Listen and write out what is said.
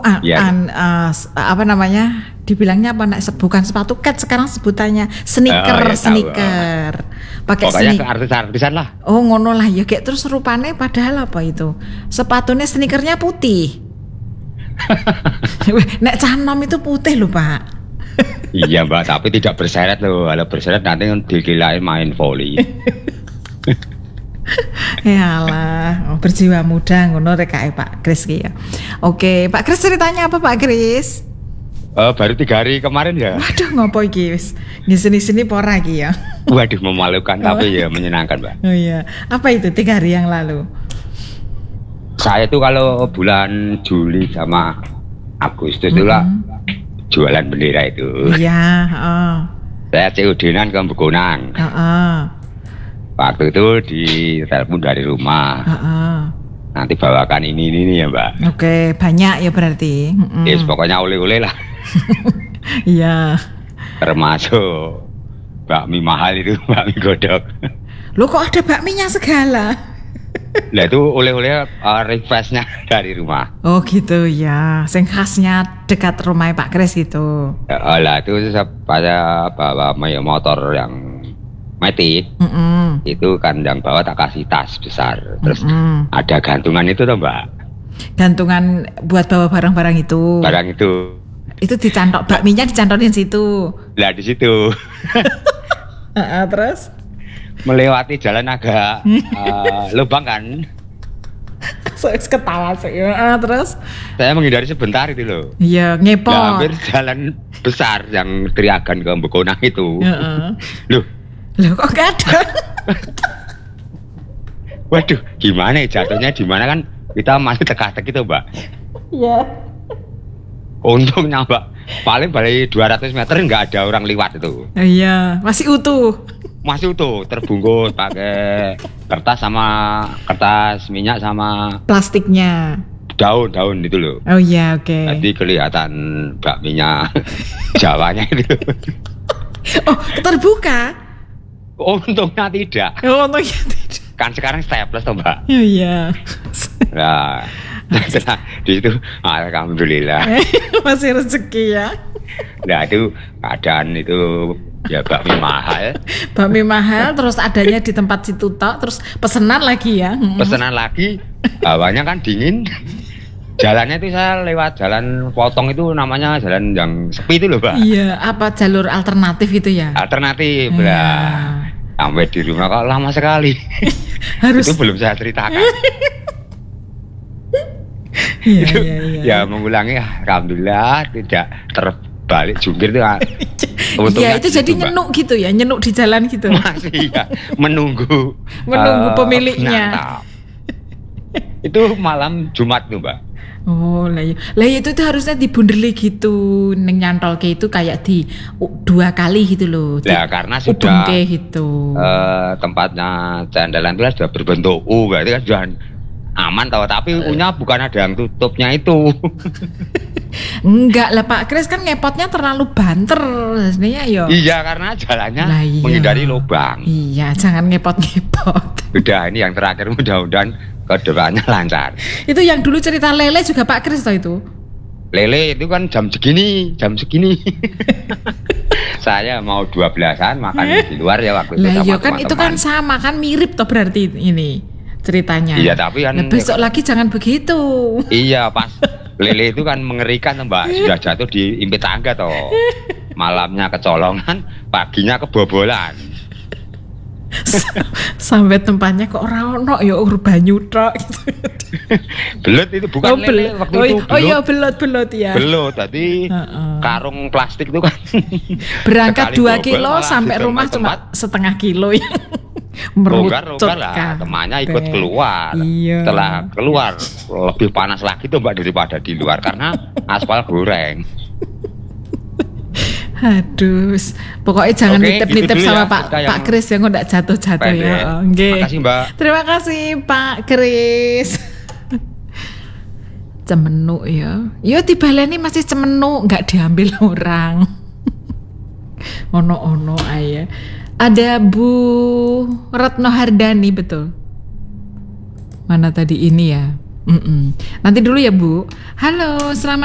Ya. apa namanya? Dibilangnya apa? Bukan sepatu cat sekarang sebutannya sneaker, Ya tahu. sneaker. Pakai Pokoknya ke sneaker. artis-artisan lah. Oh ngono lah ya kayak terus rupanya padahal apa itu? Sepatunya sneakernya putih. Nek canom itu putih loh Pak. Iya Mbak, tapi tidak berseret loh. Kalau berseret nanti dikilain main volley. Yalah, berjiwa muda ngono rek kae Pak Kris ki ya. Oke, Pak Kris ceritanya apa Pak Kris? Baru 3 hari kemarin ya. Waduh ngopo iki wis. Ngisini-sini pora iki ya. Waduh memalukan tapi ya menyenangkan Mbak. Oh iya, apa itu 3 hari yang lalu? Saya tuh kalau bulan Juli sama Agustus itu lah jualan bendera itu. Iya, heeh. Saya COD-an ke Begonang. Heeh. Waktu itu ditelepon dari rumah. Heeh. Nanti bawakan ini ya Mbak. Oke, banyak ya berarti. Yes, pokoknya oleh-oleh lah. Iya. Termasuk bakmi mahal itu, bakmi godok. Loh kok ada bakminya segala? Lah itu oleh-oleh request-nya dari rumah. Oh gitu ya, sing khasnya dekat rumah Pak Kris gitu. Lah itu saya bawa motor yang metik. Itu kan yang bawa tak kasih tas besar. Terus ada gantungan itu toh Mbak. Gantungan buat bawa barang-barang itu. Barang itu. Itu dicantok, bakminya dicantokin situ. Lah di situ. Terus? Melewati jalan agak lubang kan. Ketawa sih. Terus? Saya menghindari sebentar itu loh. Iya, ngepot. Nah, hampir jalan besar yang teriakan ke Begonang itu. Loh kok gak ada? Waduh, gimana ya jatuhnya di mana kan kita masih teka-teki tuh Mbak. Iya. Untungnya Mbak, paling 200 meter nggak ada orang lewat itu. Iya, masih utuh. Masih utuh, terbungkus pakai kertas minyak sama plastiknya. Daun itu loh. Oh iya, oke. Jadi kelihatan bakminya Jawanya itu. Oh, terbuka? Untungnya tidak. Oh, untungnya tidak. Kan sekarang staples toh Mbak. Oh iya. Nah, di situ alhamdulillah. Masih rezeki ya. Nah itu keadaan itu ya bakmi mahal. Bakmi mahal terus adanya di tempat situ tok, terus pesenan lagi ya. Pesenan lagi, hawanya kan dingin. Jalannya itu saya lewat jalan potong itu namanya jalan yang sepi itu loh Mbak. Iya, apa jalur alternatif itu ya? Alternatif lah. Sampai di rumah kok lama sekali. Harus. Itu belum saya ceritakan. Iya. Ya mengulangi alhamdulillah tidak terbalik jungkir itu. Iya itu jadi nyenuk gitu ya, nyenuk di jalan gitu. Masih ya, menunggu pemiliknya. Itu malam Jumat tuh Mbak. Oh lah itu tuh harusnya dibundeli gitu, neng nyantol ke itu kayak di 2 kali gitu loh. Ya karena sudah gitu. Tempatnya candalan itu sudah berbentuk U, berarti kan sudah aman tau, tapi U-nya bukan ada yang tutupnya itu. Enggak lah Pak Kris kan ngepotnya terlalu banter sebenarnya yo. Iya karena jalannya menghindari lubang. Iya jangan ngepot-ngepot. Udah ini yang terakhir mudah-mudahan kedepannya lancar. Itu yang dulu cerita lele juga Pak Kris toh itu. Lele itu kan jam segini. Saya mau 12-an makan di luar ya waktu itu sama iya kan teman-teman. itu kan sama kan mirip toh berarti ini ceritanya. Iya tapi kan besok lagi jangan begitu. Iya pas lele itu kan mengerikan Mbak, sudah jatuh di impit tangga toh. Malamnya kecolongan, paginya kebobolan. Sampai tempatnya kok ora ono ya banyu tok gitu. Belut itu bukan lele waktu itu. Oh iya belut ya. Belut tadi karung plastik itu kan. Berangkat 2 kilo sampai rumah cuma setengah kilo ya. Rogar lah, temannya ikut keluar. Iya. Setelah keluar lebih panas lagi tuh Mbak daripada di luar karena aspal goreng. Aduh, pokoknya jangan nitip-nitip sama ya, Pak Kris ya, nggak jatuh-jatuh ya. Terima kasih Mbak. Terima kasih Pak Kris. Cemenuk ya. Yo dibaleni masih cemenuk, nggak diambil orang. Ono ayah. Ada Bu Retno Hardani betul. Mana tadi ini ya? Nanti dulu ya Bu. Halo, selamat